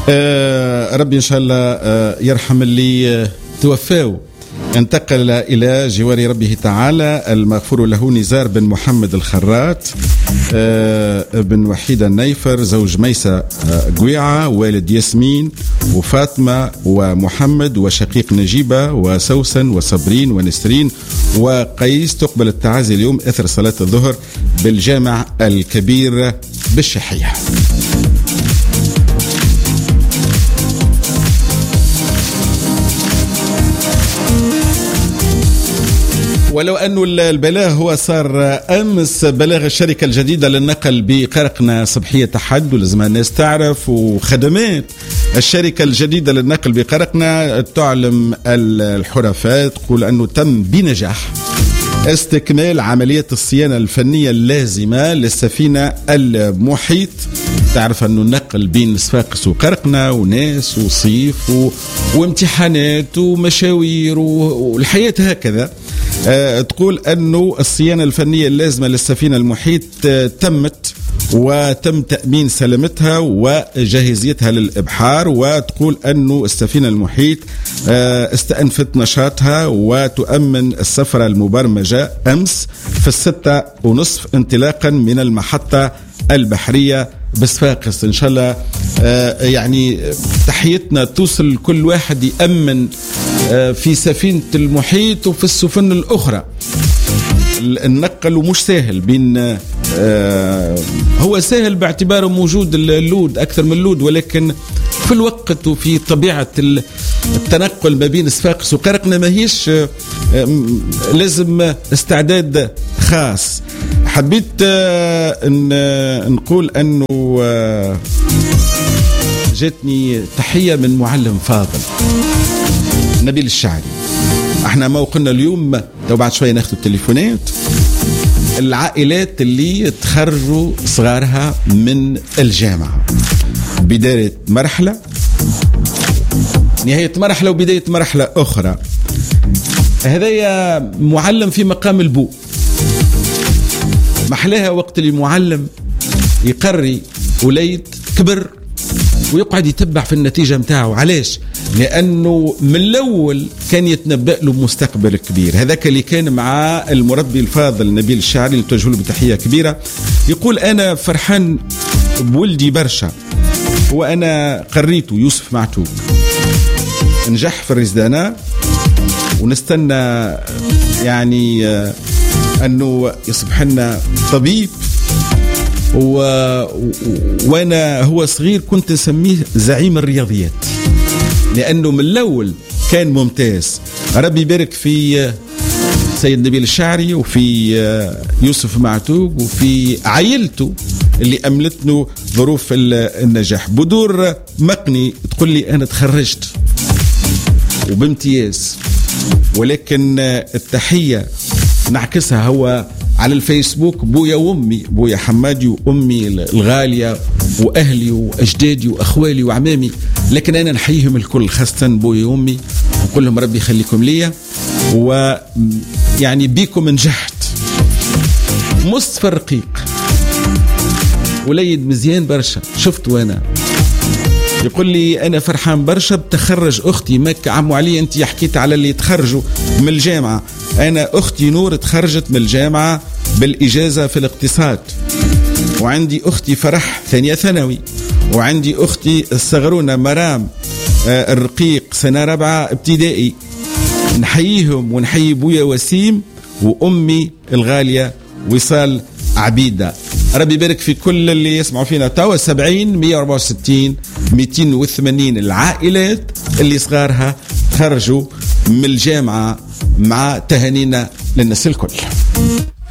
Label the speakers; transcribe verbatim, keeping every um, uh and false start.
Speaker 1: آه ربي إن شاء الله آه يرحم اللي آه توفاو. انتقل إلى جوار ربه تعالى المغفور له نزار بن محمد الخراط آه بن وحيدة النيفر، زوج ميسة آه قويعة، والد ياسمين وفاطمة ومحمد وشقيق نجيبة وسوسن وصبرين ونسرين وقيس. تقبل التعازي اليوم أثر صلاة الظهر بالجامع الكبير بالشحيح. ولو أن البلاغ هو صار أمس بلاغ الشركة الجديدة للنقل بقرقنة صبحية تحد، ولازم الناس تعرف. وخدمات الشركة الجديدة للنقل بقرقنة تعلم الحرفاء تقول أنه تم بنجاح استكمال عملية الصيانة الفنية اللازمة للسفينة المحيط. تعرف أنه النقل بين صفاقس وقرقنة وناس وصيف و... وامتحانات ومشاوير و... والحياة هكذا. أه تقول أنه الصيانة الفنية اللازمة للسفينة المحيط أه تمت وتم تأمين سلامتها وجاهزيتها للإبحار. وتقول أنه السفينة المحيط أه استأنفت نشاطها وتؤمن السفرة المبرمجة أمس في الستة ونصف انطلاقا من المحطة البحرية بصفاقس. إن شاء الله آه يعني تحيتنا توصل كل واحد يأمن آه في سفينة المحيط وفي السفن الأخرى. النقل ومش سهل بين آه هو سهل باعتباره موجود اللود أكثر من اللود، ولكن في الوقت وفي طبيعة التنقل ما بين صفاقس وقرقنة ما هيش آه لازم استعداد خاص. حبيت آه آه نقول أنه آه جاتني تحية من معلم فاضل نبيل الشعري. احنا موقعنا اليوم تو بعد شوية ناخذ التليفونات. العائلات اللي تخرجوا صغارها من الجامعة، بداية مرحلة، نهاية مرحلة، وبداية مرحلة أخرى. هذا معلم في مقام البو. محلاها وقت اللي معلم يقري وليد كبر ويقعد يتبع في النتيجة متاعه. علاش؟ لأنه من الأول كان يتنبأ له مستقبل كبير. هذاك اللي كان مع المربي الفاضل نبيل الشعري اللي توجه له بتحية كبيرة. يقول أنا فرحان بولدي برشا، وأنا قريته يوسف معتوق نجح في الرزدانة، ونستنى يعني أنه يصبح لنا طبيب. و... وانا هو صغير كنت نسميه زعيم الرياضيات، لانه من الاول كان ممتاز. ربي يبارك في سيد نبيل الشعري وفي يوسف معتوق وفي عائلته اللي املتنا ظروف النجاح. بدور مقني تقول لي انا تخرجت وبامتياز، ولكن التحية نعكسها هو على الفيسبوك. بويا وامي، بويا حمادي وامي الغاليه واهلي واجدادي واخوالي وعمامي، لكن انا نحييهم الكل، خاصه بويا وامي، وكل لهم ربي يخليكم ليا. ويعني بيكم نجحت. مصطفى الرقيق وليد مزيان برشا، شفت وانا يقول لي أنا فرحان برشا بتخرج أختي مكة. عمو علي أنت حكيت على اللي تخرجوا من الجامعة، أنا أختي نور تخرجت من الجامعة بالإجازة في الاقتصاد، وعندي أختي فرح ثانية ثانوي، وعندي أختي الصغرونة مرام آه الرقيق سنة رابعة ابتدائي. نحييهم ونحيي بويا وسيم وأمي الغالية وصال عبيدة. ربي يبارك في كل اللي يسمعوا فينا توا. سبعين مية وأربعة وستين مئتين وثمانين العائلات اللي صغارها خرجوا من الجامعة، مع تهانينا للناس الكل.